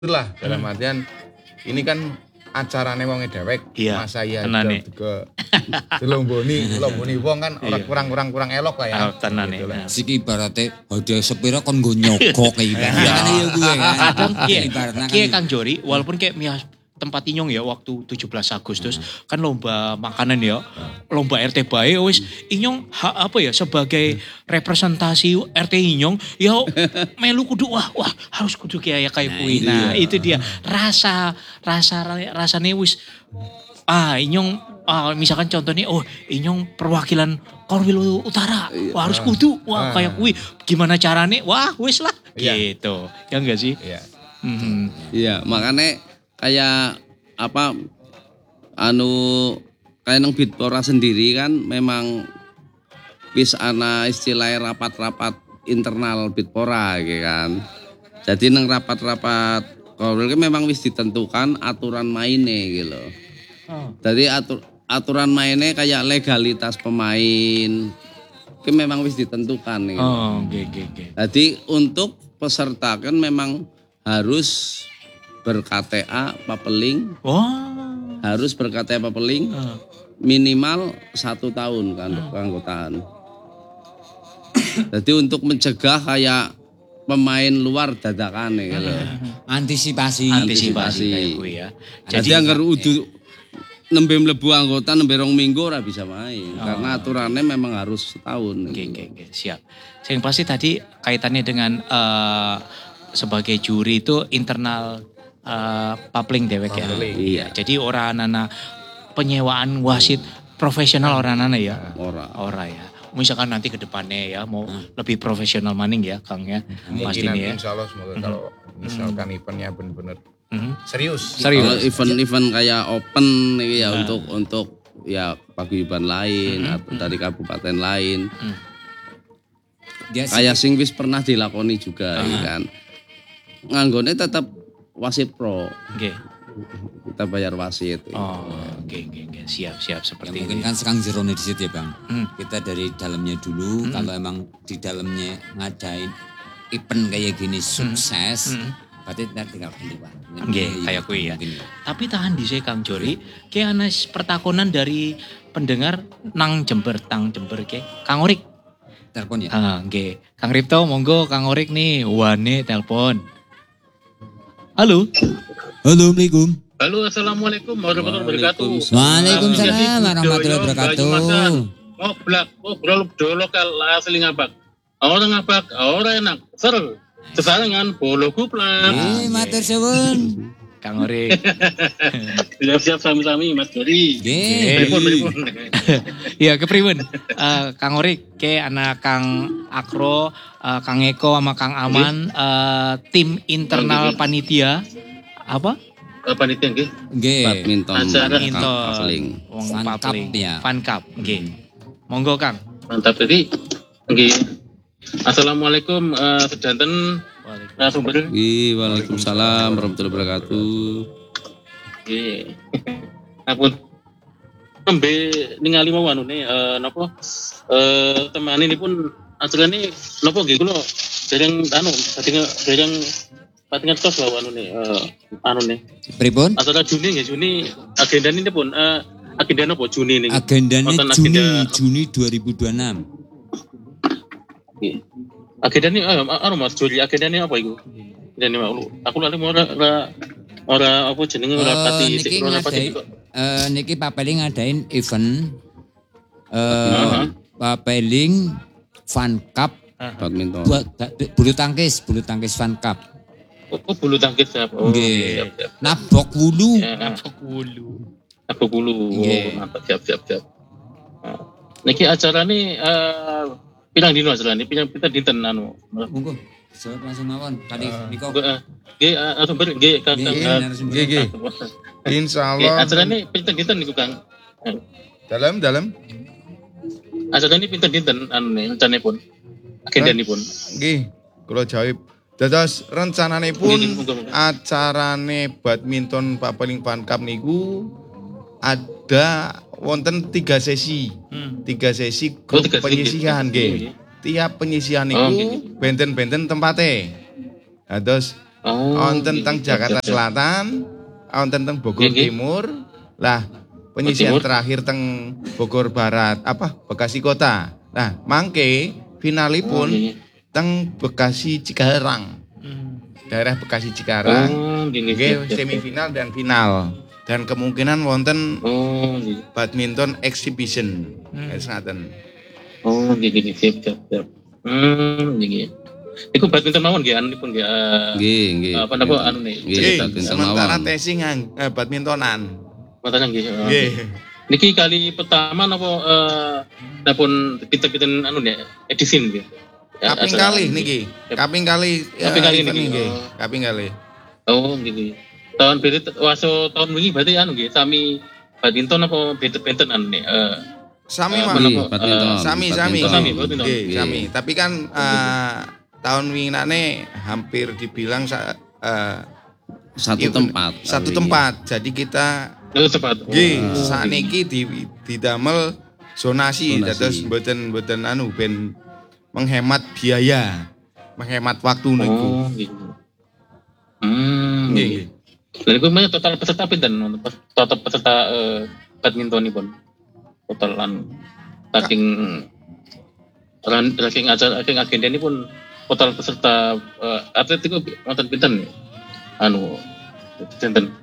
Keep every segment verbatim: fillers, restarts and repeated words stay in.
Lah dalam artian ini kan acarane wonge dewek, Iya, masa ya tenane. ke dilomboni, lomboni wong kan ora Iya. kurang-kurang kurang elok lah ya. Ah, tenane. Gitu lah. Siki ibarate hadiah sepira kon nggo nyogok kayak ibaratnya kan ya gue kan. Kadang kiye, Ibaratnya kan kiye gitu. Kang Jori, walaupun kayak Mia tempat Inyong ya waktu tujuh belas Agustus kan lomba makanan ya, lomba R T bae wis Inyong ha, apa ya sebagai representasi R T Inyong ya melu kudu wah wah harus kudu kayak kayak kuwi. Nah, itu dia rasa rasa rasane wis ah Inyong ah, misalkan contohnya oh Inyong perwakilan Korwil Utara, wah harus kudu wah Ah. kayak kuwi gimana carane wah wis lah Iya. gitu. Ya enggak sih? Iya. Mhm. Iya, makanya kayak apa anu kayak nang Bitpora sendiri kan memang wis ana istilahnya rapat-rapat internal Bitpora gitu kan. Jadi nang rapat-rapat Korwil memang wis ditentukan aturan mainnya gitu loh. Oh. Jadi atur, aturan mainnya kayak legalitas pemain itu memang wis ditentukan gitu. Oh, oke oke oke. Jadi untuk peserta kan memang harus ber-K T A papeling, Wah. harus ber-K T A papeling Ah. minimal satu tahun kan untuk keanggotaan. Jadi untuk mencegah kayak pemain luar dadakan ya gitu. Antisipasi. Antisipasi Antisipasi. kayak gue ya. Jadi Jadi anggar udu nembe mlebu anggota nembe rong minggu ora bisa main karena aturannya memang harus setahun. oke gitu. oke oke siap. Yang pasti tadi kaitannya dengan eh, sebagai juri itu internal eh, papling dewek ya. Papling. Iya. Jadi orang anak penyewaan wasit profesional orang anak ya. Ora. Ora ya. Misalkan nanti ke depannya ya mau lebih profesional maning ya Kang ya. Kemungkinan Pastinya ya. insya Allah semoga kalau misalkan eventnya benar-benar Mhm. serius. Serius. Kalau event-event kayak open nih ya Nah. untuk untuk ya paguyuban lain Mhm. atau dari kabupaten lain. Dia Kayak sing wis pernah dilakoni juga Ah. ya kan. Nganggone tetap wasit pro. Oke. Kita bayar wasit. Oh, oke oke oke. Siap siap ya seperti mungkin itu. kan sekarang jerone di situ ya Bang. Hmm. Kita dari dalamnya dulu kalau emang di dalamnya ngadain event kayak gini sukses, Hmm. berarti ntar tinggal keluar. Nggih, kayak kuwi ya. Mungkin ya. Tapi tahan di Kang Jori, kayak ana pertakonan dari pendengar nang Jember, tang Jember ke. Kang Orik. Telepon ya. Ah, nggih. Kang Ripto, monggo Kang Orik nih, wane telepon. Halo. Halo, Assalamualaikum. Halo, assalamualaikum warahmatullahi wabarakatuh. Waalaikumsalam warahmatullahi wabarakatuh. Oh, blak, oh, bro, do lokal asli ngabak. Orang ngabak, orang enak, ser. Sesarengan bolo kuplak. Eh, matur suwun. Kang Orik. Siap-siap sami-sami, Mas Dori. Nggih. Telepon, telepon. Iya, kepriwen. Eh, Kang Orik, ke anak Kang Akro, eh, Kang Eko sama Kang Aman, eh, tim internal panitia apa? Apa nih nggih? Nggih. Badminton. Acara Badminton. Papeling. Wong Fan Cup Papling. ya. Fan Cup, nggih. Monggo Kang. Mantap tadi. Nggih. Assalamualaikum eh, sedanten narasumber. Ih, Waalaikumsalam warahmatullahi wabarakatuh. Nggih. Ampun. Nembe ningali mau anu nih eh napa eh teman ini pun acarane napa nggih kula dereng anu dereng dereng patingan tos bahwa anu nih eh anu nih Pripun? acara Juni nggih Juni agenda ini pun eh agenda napa Juni ini Agendanya Wonten Juni, agenda- Juni dua ribu dua puluh enam. Nggih. Agenda ini eh anu Mas Juli agenda ini apa iku agenda ini aku aku lali ora ora ora apa jenenge ora Eh, pati niki ora pati ngadai- kok. Eh, niki papeling ngadain event eh Heeh. papeling Fan Cup Badminton. buat bulu tangkis, bulu tangkis Fan Cup. Oh, bulu tangkis ya. Oh, Nggih. siap, siap. Nabok wulu. Ya, Wulu. aku dulu. Nggih. Oh, mantap, siap, siap, siap. Nah, niki acara ini eh pirang dino acara ini, pirang kita dinten anu. Monggo. Jawab langsung mawon. Tadi Niko. Nggih, nggih, eh, sumber nggih, Kang. Nggih, Kang, eh, narasumber. Nggih, nggih. Insya nggih, Allah acara ini pinten dinten niku, Kang. Eh, dalam dalam Acara ini pinten dinten anu nih, rencananya pun. Agenda ini pun. nggih kula jawab. Dados rencanane pun Nggih, monggo, monggo. acarane badminton Papeling Fan Cup niku ada wonten tiga sesi. Hmm. Tiga sesi Oh, grup tiga sesi. penyisihan Nggih. nggih. Tiap penyisihan Oh, niku nggih. benten-benten tempate. Nah, terus Oh, wonten nggih, teng nggih, Jakarta siap, siap. Selatan, wonten teng Bogor Nggih, nggih. Timur. Lah, penyisian Timur. terakhir teng Bogor Barat, apa Bekasi Kota. Nah, mangke Oh, finalipun nggih. teng Bekasi Cikarang. Hmm. Daerah Bekasi Cikarang. Oh, nggih, nggih, Nggih, siap, siap, siap. semifinal dan final. Dan kemungkinan wonten Oh, nggih. badminton exhibition. Hmm. Kayak senaten. Oh, nggih, nggih, siap, siap, siap. Hmm, nggih, nggih. Iku badminton mawon nggih anu pun nggih. eh, Nggih, nggih. Apa napa anu nih? Nggih, Nggih, badminton sementara mawon. tesing eh, badmintonan. Matanya nggih. eh. Nggih. Niki kali pertama napa eh napun pinten-pinten anu nih edisi nggih. Ya, Kaping acara kali anu niki. Yap. Kaping kali. Kaping ya, kali event niki. nggih. Oh. Kaping kali. Oh, nggih, nggih. Tahun berarti waso tahun wingi berarti anu nggih sami badminton apa benten-benten anu nih. Eh Sami Eh, Mas. apa, Nggih, apa, badminton. eh, Sami sami. Oh, sami, badminton. Nggih, Nggih. sami. Tapi kan eh, tahun winginane hampir dibilang sa- eh, Satu iya, tempat. satu Tapi- tempat. Jadi kita oh, cepat. nggih Oh, sakniki di didamel zonasi, Zonasi. dados mboten mboten anu ben menghemat biaya, menghemat waktu niku. Oh, nggih. Hmm, Nggih, nggih. nggih. Lha iku meneh total peserta pinten? Total peserta eh, badmintonipun. Total anu saking ran saking acara saking agenda ini pun total peserta eh, atlet itu wonten pinten? Anu pinten?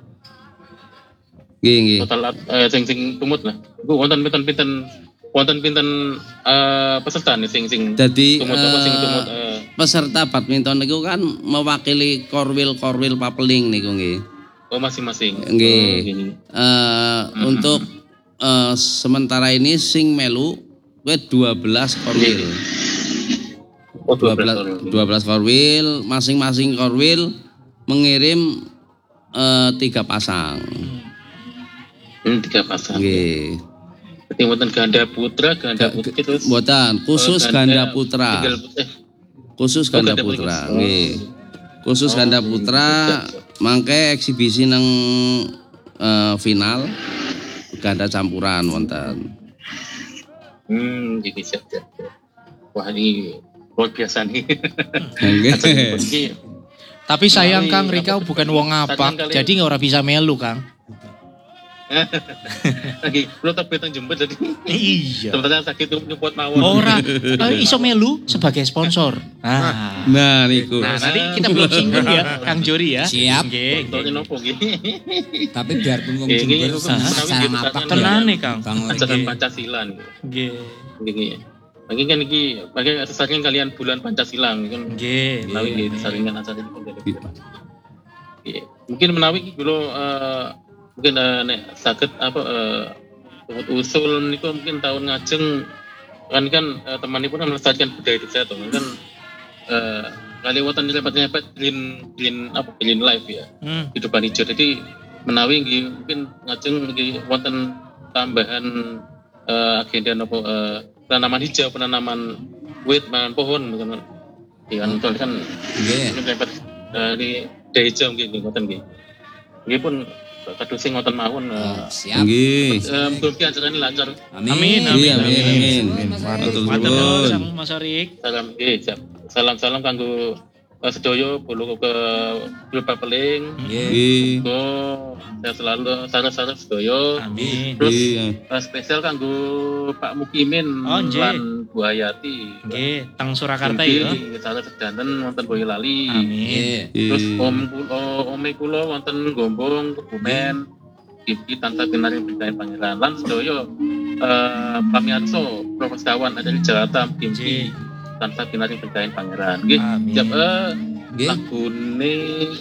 Nggih, nggih. Total at- eh, sing sing tumut lah. Iku wonten pinten-pinten wonten pinten eh, peserta nih sing sing Jadi tumut apa sing eh, tumut eh, peserta badminton niku kan mewakili korwil-korwil papeling niku nggih. oh masing-masing. Nggih. Oh, nggih, nggih. Eh, untuk eh, sementara ini sing melu kuwi dua belas korwil. Oh, dua belas dua belas korwil, masing-masing korwil mengirim eh, tiga pasang. Hmm, tiga pasang. Nggih. Berarti wonten ganda putra, ganda Ga- putri terus Mboten, khusus eh, ganda putra. tunggal put- eh, Khusus oh, ganda ganda putri. putra. Oh. Nggih. Khusus Oh, ganda iya, putra siap, siap. mangke eksibisi nang eh, final ganda campuran wonten. Hmm, jadi siap, siap, siap. Wah, ini luar biasa nih. Nggih. Ini Tapi sayang Menawi Kang Rika apa- bukan wong tandingan ngapak, kalian. jadi nggak ora bisa melu Kang. lagi belum tapi tang jemput jadi Iya. sebenarnya sakit nyupport mawon. Ora eh, iso melu sebagai sponsor. Nah, Nah niku. nah nanti kita belum singgung ya Kang Jori ya. Siap. Nggih, nggih. Sponsornya nopo gitu. Tapi biarpun wong Nggih, nggih, Jember nggih, secara nggih, ngapak nggih, Tenan ya. nih Kang. Kang Ori. Ajaran Nggih. Pancasila nih. Nggih. Gini. Lagi kan iki pakai saking kalian bulan Pancasila kan. Nggih. Menawi nggih saringan acara ini menjadi. Nggih. Mungkin menawi iki dulu eh, mungkin eh, nek saged apa eh, usul niku mungkin tahun ngajeng kan kan eh, temanipun kan melestarikan budaya desa toh kan eh kali wonten nyepet-nyepet green green apa green life ya. Hmm. Hidupan hijau. Jadi menawi nggih mungkin ngajeng nggih wonten tambahan eh, agenda nopo eh, penanaman hijau, penanaman wit, penanaman pohon kan. Iya kan betul kan Nggih. mungkin dapat eh, di daerah hijau nggih nggih ngoten nggih. Nggih pun kados sing ngoten mawon eh, Oh, siap. Nggih. eh, mugi acarane lancar. Amin. Amin, Iya, amin, amin. Matur Matur nuwun. nuwun Sang Mas Arik. Salam nggih, siap. Salam-salam kanggo eh, sedaya bolo ke Grup Papeling. Nggih. Nggih. Go saya selalu salah-salah sedaya. Amin. Terus Nggih. eh, spesial kanggo Pak Mukimin Oh, nggih. lan Bu Hayati. Nggih, teng Surakarta ya. Nggih, salah sedanten wonten Boyolali. Amin. Nggih. Terus Nggih. om kulo, ome kulo wonten Gombong, Kebumen, Iki tanpa kenari berkain pangeran lan sedaya eh pamirsa Profesawan ada di Jakarta Kimpi tanpa kenari berkain pangeran. Nggih, Amin. siap eh Nggih. lagune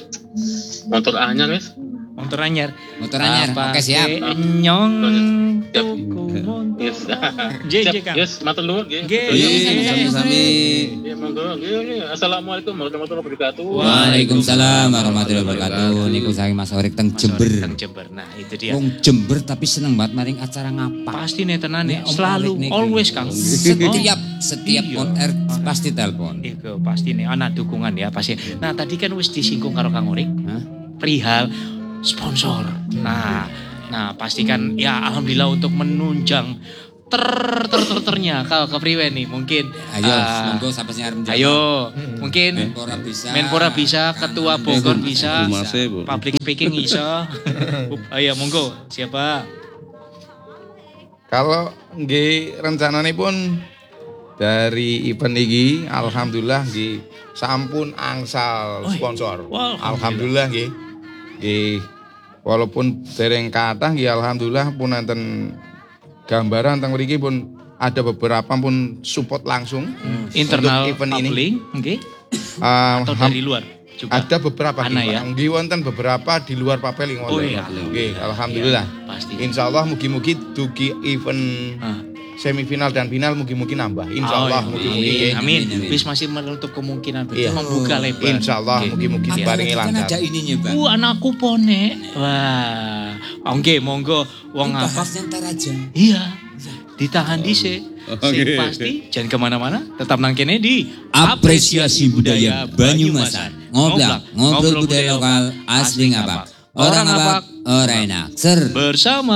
motor anyar wis. Motor anyar. Motor anyar. Oke, siap. Nyong Siap. tuku motor. Yes. Nggih, Siap. nggih, Kang. Yes, matur nuwun nggih. Nggih. Sedaya. Nggih, sami-sami. Ya, monggo. Nggih, nggih. Assalamualaikum warahmatullahi wabarakatuh. Waalaikumsalam warahmatullahi wabarakatuh. Niku saking Mas Orik teng Mas Jember. Arik teng Jember. Nah, itu dia. Wong Jember tapi seneng banget maring acara ngapak. Pasti nih tenan nih, Nek Om selalu Orik niki. always Kang. Setiap setiap Iya. on air pasti telepon. Iku pasti nih anak dukungan ya pasti. Nah tadi kan wis disinggung karo Kang Orik Hah? perihal sponsor. Nah, nah pastikan ya alhamdulillah untuk menunjang ter ter ter ternya ke ke priwe nih mungkin. Ayo, ah, monggo sampai sing arep njawab. ayo mungkin Menpora bisa. Menpora bisa, Ketua Bogor bisa, Mas e, Bu. public speaking bisa. Ayo monggo siapa? Kalau nggih rencanane pun dari event iki alhamdulillah nggih sampun angsal Oi. sponsor. Wah, Alhamdulillah nggih. Nggih walaupun dereng kathah nggih alhamdulillah pun enten gambaran tentang mriki pun ada beberapa pun support langsung Internal untuk event ini. public, oke? Uh, Atau ham- dari luar juga. ada beberapa Ana nggih, ya? Pak. Nggih wonten beberapa di luar papel ngoten. Oh iya. Nggih, alhamdulillah. Pasti. Insya Allah mugi-mugi dugi event Ah. semifinal dan final mugi-mugi nambah. Insya Oh, Allah iya. mugi-mugi. Amin. nggih. Amin. Amin. Wis masih menutup kemungkinan berarti Iya. membuka lebar. Insya Allah Oke. mugi-mugi Iya. diparingi Apalagi kan lancar. ada ininya, Bang. Uh, anakku pone. Wah. Oke, monggo wong apa? Bahasnya ntar aja. Iya. Ditahan dhisik. Sing Oke. pasti jangan kemana-mana. Tetap nang kene di Apresiasi budaya Banyumasan. Ngoblak, ngobrol budaya lokal asli ngapak. Orang ngapak, orang enak. Ser. bersama